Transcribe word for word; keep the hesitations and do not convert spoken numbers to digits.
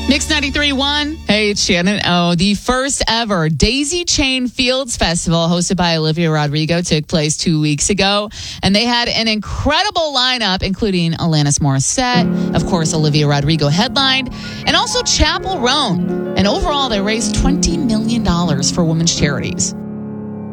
Mix ninety-three point one. Hey, it's Shannon O. The first ever Daisy Chain Fields Festival hosted by Olivia Rodrigo took place two weeks ago. And they had an incredible lineup, including Alanis Morissette. Of course, Olivia Rodrigo headlined. And also Chappell Roan. And overall, they raised twenty million dollars for women's charities.